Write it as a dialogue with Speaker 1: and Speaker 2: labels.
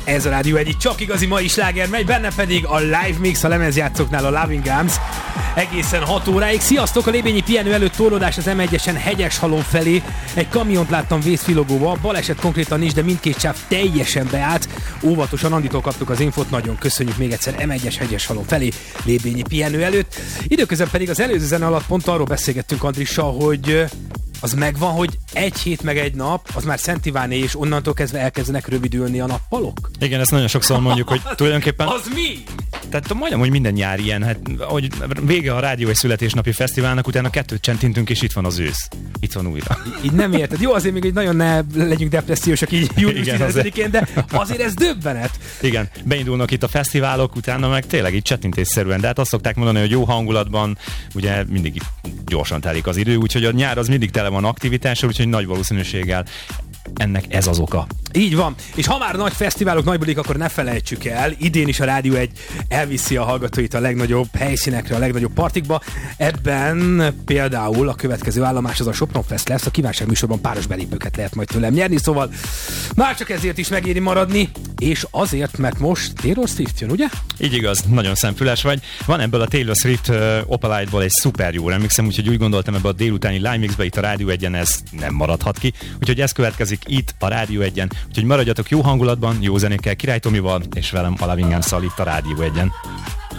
Speaker 1: Ez a Rádió egyik csak igazi mai sláger megy, benne pedig a live mix a lemezjátszóknál, a Loving Arms. Egészen 6 óráig. Sziasztok! A Lébényi pihenő előtt torlódás az M1-esen Hegyeshalom felé. Egy kamiont láttam vészfilogóba, baleset konkrétan nincs, de mindkét sáv teljesen beállt. Óvatosan, Anditól kaptuk az infót, nagyon köszönjük még egyszer. M1-es Hegyeshalom felé, Lébényi pihenő előtt. Időközben pedig az előző zene alatt pont arról beszélgettünk Andrissal, hogy az megvan, hogy egy hét meg egy nap, az már Szent Iváné, és onnantól kezdve elkezdenek rövidülni a nappalok?
Speaker 2: Igen, ezt nagyon sokszor mondjuk, hogy tulajdonképpen...
Speaker 1: Az mi?
Speaker 2: Tehát majdnem, hogy minden nyár ilyen, hát hogy vége a Rádió egy születésnapi fesztiválnak, utána 2 csendintünk, és itt van az ősz. Itt van újra.
Speaker 1: Így nem érted. Jó, azért még nagyon ne legyünk depressziósak így július 15-én, de azért ez döbbenet.
Speaker 2: Igen, beindulnak itt a fesztiválok, utána meg tényleg így csettintésszerűen, de hát azt szokták mondani, hogy jó hangulatban ugye mindig gyorsan telik az idő, úgyhogy a nyár az mindig tele van aktivitással, úgyhogy nagy valószínűséggel ennek ez az oka.
Speaker 1: Így van. És ha már nagy fesztiválok, nagy bulik, akkor ne felejtsük el, idén is a Rádió egy elviszi a hallgatóit a legnagyobb helyszínekre, a legnagyobb partikba. Ebben például a következő állomás az a Sopron Fest lesz, a kívánság műsorban páros belépőket lehet majd tőlem nyerni, szóval már csak ezért is megéri maradni, és azért, mert most Taylor Swift jön, ugye?
Speaker 2: Így igaz, nagyon szemfüles vagy. Van ebből a Taylor Swift Opalite-ból egy szuper jó remixem, úgyhogy úgy gondoltam, ebbe a délutáni Live Mixbe itt a Rádió 1-en ez nem maradhat ki, úgyhogy ez következik itt a Rádió 1-en, úgyhogy maradjatok jó hangulatban, jó zenékkel, Király Tomival, és velem a Loving Arms-szal itt a Rádió 1-en.